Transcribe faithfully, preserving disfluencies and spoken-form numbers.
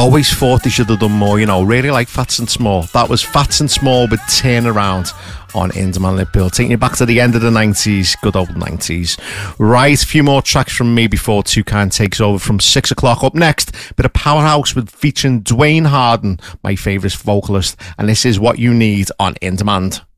always thought they should have done more, you know, really like Fats and Small. That was Fats and Small with Turn Around on Inderman Liverpool, taking you back to the end of the nineties, good old nineties. Right, a few more tracks from me before Toucan takes over from six o'clock. Up next, bit of Powerhouse with featuring Dwayne Harden, my favourite vocalist, and this is What You Need on In Demand.